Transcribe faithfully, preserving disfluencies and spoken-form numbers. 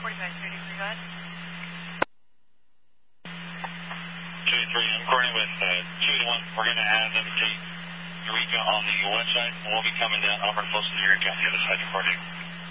forty-five, thirty, go ahead. two three, I'm coordinating with uh, two eighty-one. We're going to have them take Eureka on the west side. We'll be coming down Auburn close to Eureka on the other side of coordinating.